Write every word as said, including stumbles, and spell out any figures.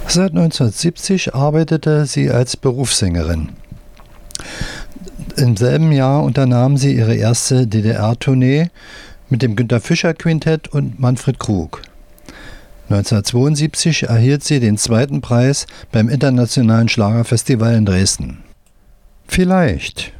Seit neunzehnhundertsiebzig arbeitete sie als Berufssängerin. Im selben Jahr unternahm sie ihre erste D D R-Tournee mit dem Günter Fischer Quintett und Manfred Krug. neunzehnhundertzweiundsiebzig erhielt sie den zweiten Preis beim Internationalen Schlagerfestival in Dresden. Vielleicht